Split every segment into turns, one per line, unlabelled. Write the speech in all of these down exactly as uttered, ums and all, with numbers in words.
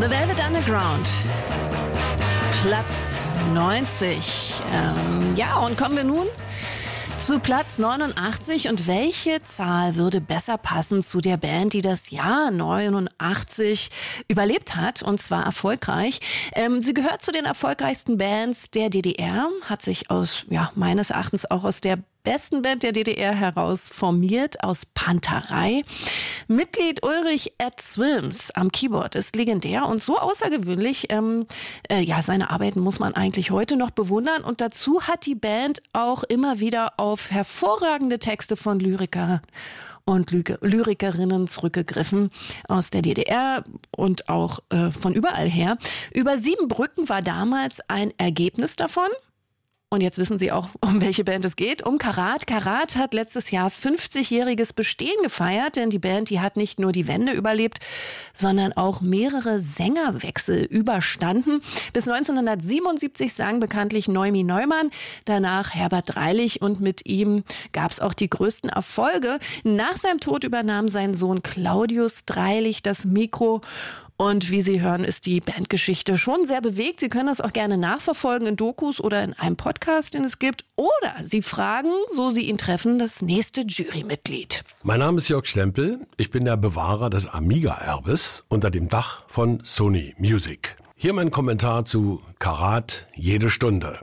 The Velvet Underground, Platz neunzig. Ähm, ja, und kommen wir nun zu Platz neunundachtzig. Und welche Zahl würde besser passen zu der Band, die das Jahr neunundachtzig überlebt hat, und zwar erfolgreich? Ähm, sie gehört zu den erfolgreichsten Bands der D D R, hat sich aus, ja, meines Erachtens auch aus der besten Band der D D R heraus formiert, aus Panterei. Mitglied Ulrich Ed Zwilms am Keyboard ist legendär und so außergewöhnlich. Ähm, äh, ja, seine Arbeiten muss man eigentlich heute noch bewundern. Und dazu hat die Band auch immer wieder auf hervorragende Texte von Lyrikern und Lyrikerinnen zurückgegriffen aus der D D R und auch äh, von überall her. Über sieben Brücken war damals ein Ergebnis davon. Und jetzt wissen Sie auch, um welche Band es geht. Um Karat. Karat hat letztes Jahr fünfzigjähriges Bestehen gefeiert, denn die Band, die hat nicht nur die Wende überlebt, sondern auch mehrere Sängerwechsel überstanden. Bis neunzehnhundertsiebenundsiebzig sang bekanntlich Neumi Neumann, danach Herbert Dreilich und mit ihm gab es auch die größten Erfolge. Nach seinem Tod übernahm sein Sohn Claudius Dreilich das Mikro. Und wie Sie hören, ist die Bandgeschichte schon sehr bewegt. Sie können das auch gerne nachverfolgen in Dokus oder in einem Podcast, den es gibt. Oder Sie fragen, so Sie ihn treffen, das nächste Jurymitglied.
Mein Name ist Jörg Stempel. Ich bin der Bewahrer des Amiga-Erbes unter dem Dach von Sony Music. Hier mein Kommentar zu Karat jede Stunde.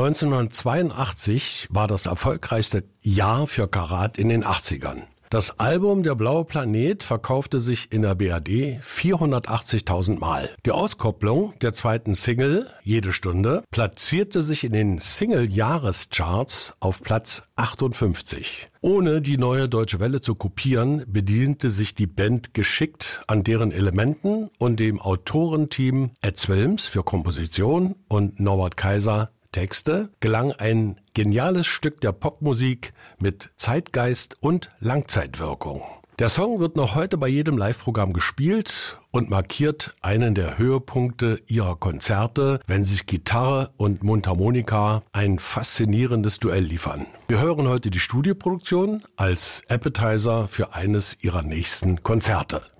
neunzehnhundertzweiundachtzig war das erfolgreichste Jahr für Karat in den achtzigern. Das Album Der blaue Planet verkaufte sich in der B R D vierhundertachtzigtausend Mal. Die Auskopplung der zweiten Single, Jede Stunde, platzierte sich in den Single-Jahrescharts auf Platz achtundfünfzig. Ohne die Neue Deutsche Welle zu kopieren, bediente sich die Band geschickt an deren Elementen und dem Autorenteam Ed Zwilms für Komposition und Norbert Kaiser Texte gelang ein geniales Stück der Popmusik mit Zeitgeist und Langzeitwirkung. Der Song wird noch heute bei jedem Live-Programm gespielt und markiert einen der Höhepunkte ihrer Konzerte, wenn sich Gitarre und Mundharmonika ein faszinierendes Duell liefern. Wir hören heute die Studioproduktion als Appetizer für eines ihrer nächsten Konzerte.